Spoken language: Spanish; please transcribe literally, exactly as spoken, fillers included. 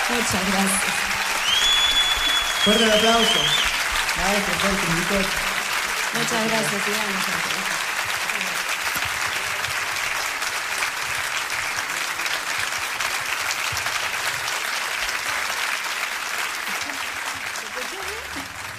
Muchas gracias. Fuerte el aplauso. Maestro, fuerte, invito. Muchas gracias, Iván.